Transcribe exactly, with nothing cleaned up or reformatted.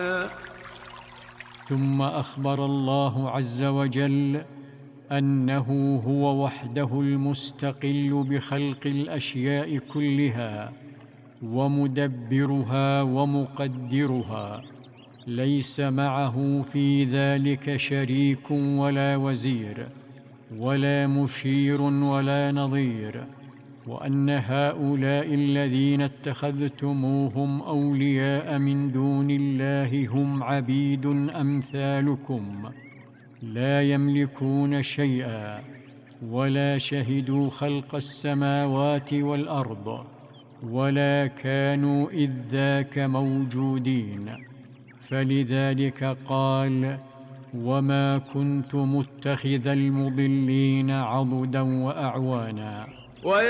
ثم أخبر الله عز وجل أنه هو وحده المستقل بخلق الأشياء كلها ومدبرها ومقدرها، ليس معه في ذلك شريك ولا وزير ولا مشير ولا نظير، وأن هؤلاء الذين اتخذتموهم أولياء من دون الله هم عبيد أمثالكم، لا يملكون شيئا ولا شهدوا خلق السماوات والأرض ولا كانوا إذ ذاك موجودين. فلذلك قال: وما كنت متخذ المضلين عضدا وأعوانا.